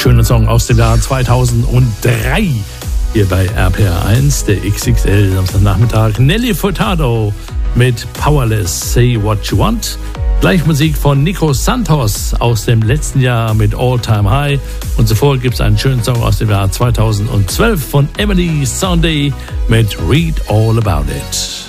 schöner Song aus dem Jahr 2003 hier bei RPR1, der XXL Samstagnachmittag. Nelly Furtado mit Powerless, Say What You Want. Gleich Musik von Nico Santos aus dem letzten Jahr mit All Time High. Und zuvor gibt es einen schönen Song aus dem Jahr 2012 von Emily Sunday mit Read All About It.